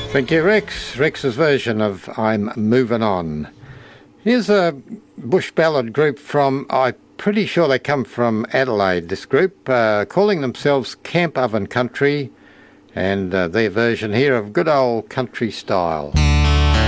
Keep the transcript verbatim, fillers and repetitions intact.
Thank you, Rex. Rex's version of I'm Moving On. Here's a bush ballad group from, I'm pretty sure they come from Adelaide, this group, uh, calling themselves Camp Oven Country, and uh, their version here of good old country style.